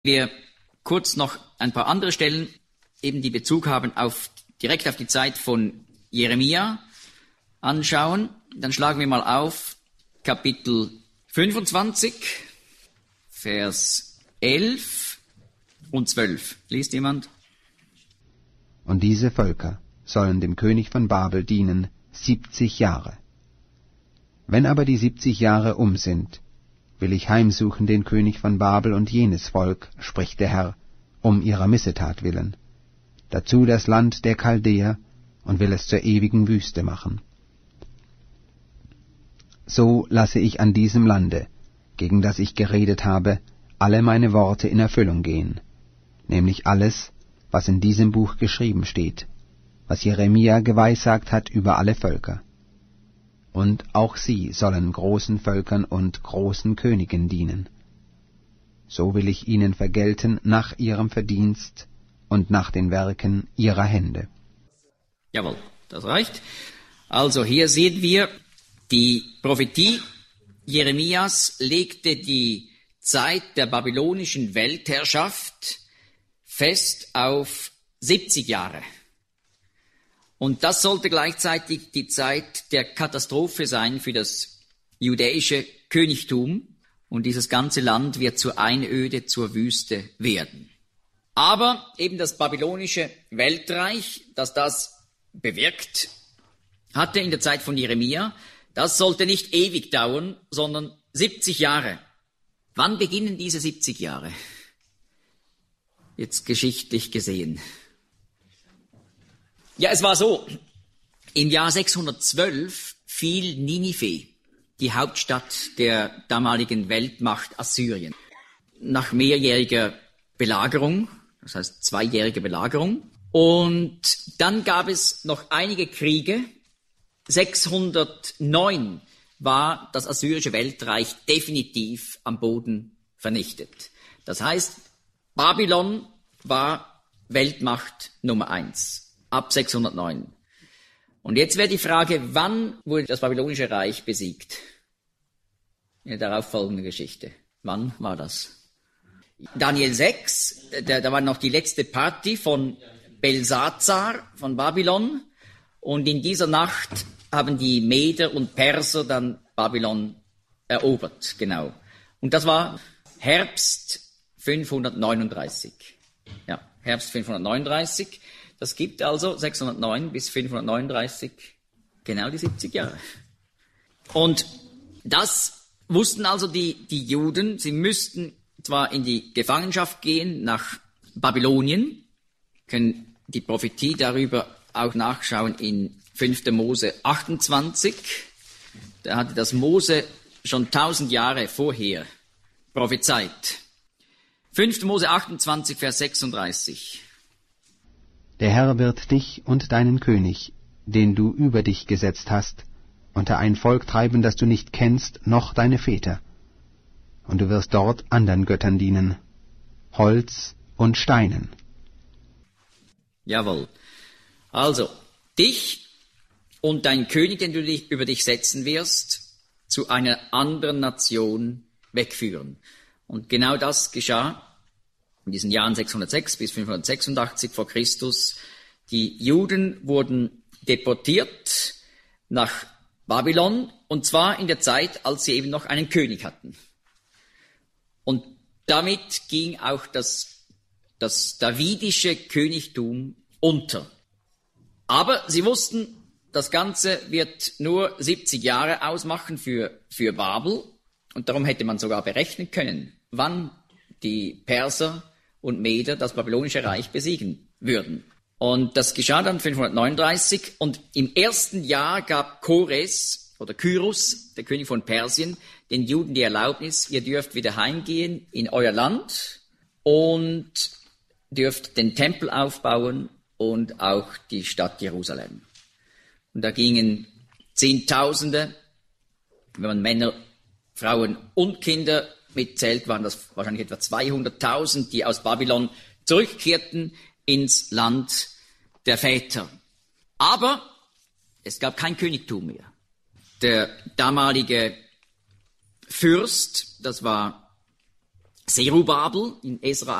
wir kurz noch ein paar andere Stellen, eben die Bezug haben direkt auf die Zeit von Jeremia anschauen. Dann schlagen wir mal auf Kapitel 25, Vers 11 und 12. Liest jemand? Und diese Völker sollen dem König von Babel dienen 70 Jahre. Wenn aber die 70 Jahre um sind, will ich heimsuchen den König von Babel und jenes Volk, spricht der Herr, um ihrer Missetat willen, dazu das Land der Chaldäer, und will es zur ewigen Wüste machen. So lasse ich an diesem Lande, gegen das ich geredet habe, alle meine Worte in Erfüllung gehen, nämlich alles, was in diesem Buch geschrieben steht, was Jeremia geweissagt hat über alle Völker. Und auch sie sollen großen Völkern und großen Königen dienen. So will ich ihnen vergelten nach ihrem Verdienst und nach den Werken ihrer Hände. Jawohl, das reicht. Also hier sehen wir, die Prophetie Jeremias legte die Zeit der babylonischen Weltherrschaft fest auf 70 Jahre. Und das sollte gleichzeitig die Zeit der Katastrophe sein für das judäische Königtum. Und dieses ganze Land wird zur Einöde, zur Wüste werden. Aber eben das babylonische Weltreich, das das bewirkt hatte in der Zeit von Jeremia, das sollte nicht ewig dauern, sondern 70 Jahre. Wann beginnen diese 70 Jahre? Jetzt geschichtlich gesehen. Ja, es war so, im Jahr 612 fiel Ninive, die Hauptstadt der damaligen Weltmacht Assyrien. Nach mehrjähriger Belagerung, das heißt 2-jährige Belagerung. Und dann gab es noch einige Kriege. 609 war das assyrische Weltreich definitiv am Boden vernichtet. Das heißt, Babylon war Weltmacht Nummer 1. Ab 609. Und jetzt wäre die Frage, wann wurde das babylonische Reich besiegt? In der darauffolgenden Geschichte. Wann war das? Daniel 6, da war noch die letzte Party von Belsazar von Babylon. Und in dieser Nacht haben die Meder und Perser dann Babylon erobert, genau. Und das war Herbst 539. Ja, Herbst 539. Das gibt also 609 bis 539 genau die 70 Jahre. Und das wussten also die Juden. Sie müssten zwar in die Gefangenschaft gehen nach Babylonien, können die Prophetie darüber auch nachschauen in 5. Mose 28. Da hatte das Mose schon 1000 Jahre vorher prophezeit. 5. Mose 28, Vers 36. Der Herr wird dich und deinen König, den du über dich gesetzt hast, unter ein Volk treiben, das du nicht kennst, noch deine Väter. Und du wirst dort anderen Göttern dienen, Holz und Steinen. Jawohl. Also, dich und dein König, den du über dich setzen wirst, zu einer anderen Nation wegführen. Und genau das geschah in diesen Jahren 606 bis 586 vor Christus. Die Juden wurden deportiert nach Babylon, und zwar in der Zeit, als sie eben noch einen König hatten. Und damit ging auch das davidische Königtum unter. Aber sie wussten, das Ganze wird nur 70 Jahre ausmachen für Babel, und darum hätte man sogar berechnen können, wann die Perser und Meder das babylonische Reich besiegen würden. Und das geschah dann 539, und im ersten Jahr gab Kores oder Kyros, der König von Persien, den Juden die Erlaubnis, ihr dürft wieder heimgehen in euer Land und dürft den Tempel aufbauen und auch die Stadt Jerusalem. Und da gingen Zehntausende, wenn man Männer, Frauen und Kinder mitzählt, waren das wahrscheinlich etwa 200.000, die aus Babylon zurückkehrten ins Land der Väter. Aber es gab kein Königtum mehr. Der damalige Fürst, das war Zerubabel in Esra